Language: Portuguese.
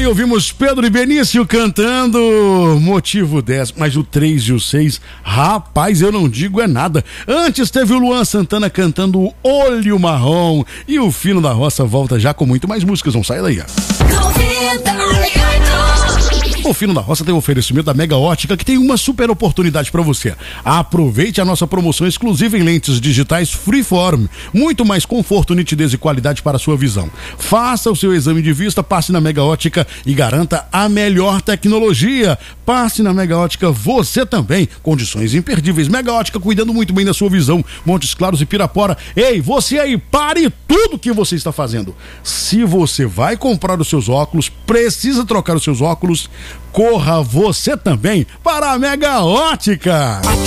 Aí ouvimos Pedro e Benício cantando Motivo 10, mas o 3 e o 6, rapaz, eu não digo é nada. Antes teve o Luan Santana cantando Olho Marrom e o Fino da Roça volta já com muito mais músicas, não sai daí. O Fino da Roça tem um oferecimento da Mega Ótica, que tem uma super oportunidade para você. Aproveite a nossa promoção exclusiva em lentes digitais Freeform. Muito mais conforto, nitidez e qualidade para a sua visão. Faça o seu exame de vista, passe na Mega Ótica e garanta a melhor tecnologia. Passe na Mega Ótica você também. Condições imperdíveis. Mega Ótica cuidando muito bem da sua visão. Montes Claros e Pirapora. Ei, você aí, pare tudo que você está fazendo. Se você vai comprar os seus óculos, precisa trocar os seus óculos, corra você também para a Mega Ótica.